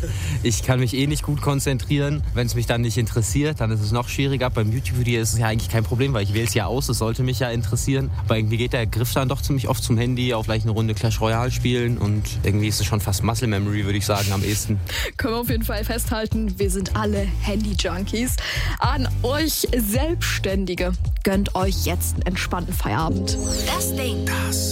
Ich kann mich nicht gut konzentrieren. Wenn es mich dann nicht interessiert, dann ist es noch schwieriger. Beim YouTube-Video ist es ja eigentlich kein Problem, weil ich wähle es ja aus, es sollte mich ja interessieren. Aber irgendwie geht der Griff dann doch ziemlich oft zum Handy, auch gleich eine Runde Clash Royale spielen und irgendwie ist es schon fast Muscle Memory, würde ich sagen, am ehesten. Können wir auf jeden Fall festhalten, wir sind alle Handy-Junkies. An euch Selbstständige, gönnt euch jetzt einen entspannten Feierabend. Das Ding.